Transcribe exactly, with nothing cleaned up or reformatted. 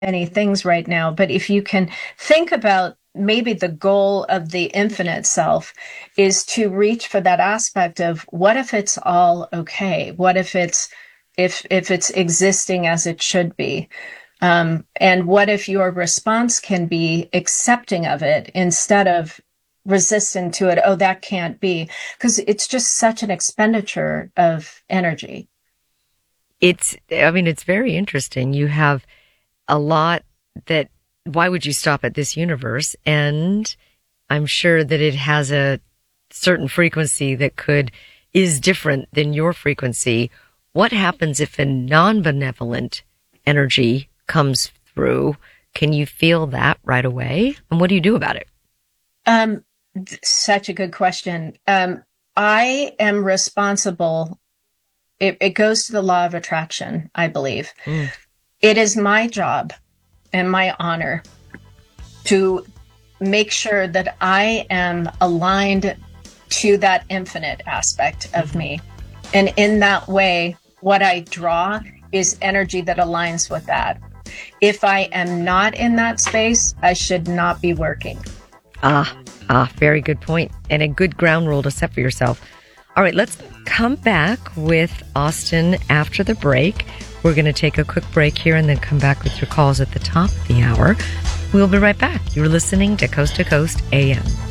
many things right now, but if you can think about maybe the goal of the infinite self is to reach for that aspect of what if it's all okay? What if it's if if it's existing as it should be? Um, and what if your response can be accepting of it instead of resistant to it? Oh, that can't be, because it's just such an expenditure of energy. It's, I mean, it's very interesting. You have a lot that, why would you stop at this universe? And I'm sure that it has a certain frequency that could, is different than your frequency. What happens if a non-benevolent energy comes through? Can you feel that right away? And what do you do about it? Um, th- such a good question. Um, I am responsible. It, it goes to the law of attraction, I believe. Mm. It is my job and my honor to make sure that I am aligned to that infinite aspect of mm-hmm. me. And in that way, what I draw is energy that aligns with that. If I am not in that space, I should not be working. Ah, ah, very good point. And a good ground rule to set for yourself. All right, let's come back with Austin after the break. We're going to take a quick break here and then come back with your calls at the top of the hour. We'll be right back. You're listening to Coast to Coast A M.